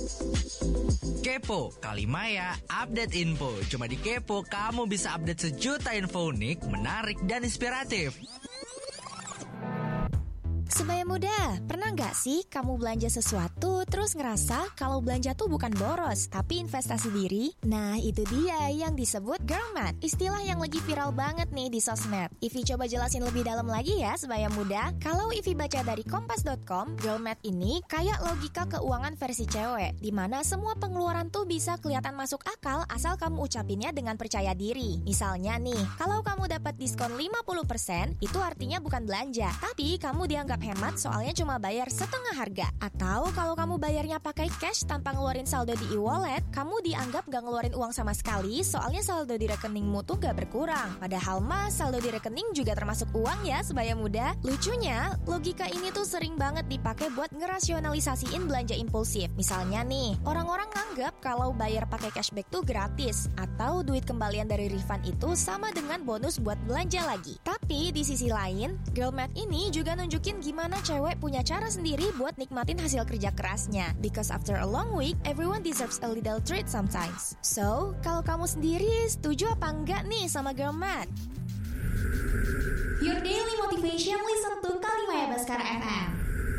Kepo, Kalimaya, update info. Cuma di Kepo, kamu bisa update sejuta info unik, menarik, dan inspiratif. Sebaya muda, pernah nggak sih kamu belanja sesuatu terus ngerasa kalau belanja tuh bukan boros, tapi investasi diri? Nah, itu dia yang disebut girl math, istilah yang lagi viral banget nih di sosmed. Ivi coba jelasin lebih dalam lagi ya, sebaya muda. Kalau Ivi baca dari kompas.com, girl math ini kayak logika keuangan versi cewek, di mana semua pengeluaran tuh bisa kelihatan masuk akal asal kamu ucapinnya dengan percaya diri. Misalnya nih, kalau kamu dapat diskon 50%, itu artinya bukan belanja, tapi kamu dianggap hemat soalnya cuma bayar setengah harga. Atau kalau kamu bayarnya pakai cash tanpa ngeluarin saldo di e-wallet, kamu dianggap gak ngeluarin uang sama sekali soalnya saldo di rekeningmu tuh gak berkurang. Padahal mah saldo di rekening juga termasuk uang ya, sebaya muda. Lucunya, logika ini tuh sering banget dipakai buat ngerasionalisasiin belanja impulsif. Misalnya nih, orang-orang nganggap kalau bayar pakai cashback tuh gratis, atau duit kembalian dari refund itu sama dengan bonus buat belanja lagi. Tapi di sisi lain, girl math ini juga nunjukin gimana cewek punya cara sendiri buat nikmatin hasil kerja kerasnya. Because after a long week, everyone deserves a little treat sometimes. So, kalau kamu sendiri setuju apa enggak nih sama girl math? Your daily motivation, listen to Kalimaya Baskara FM.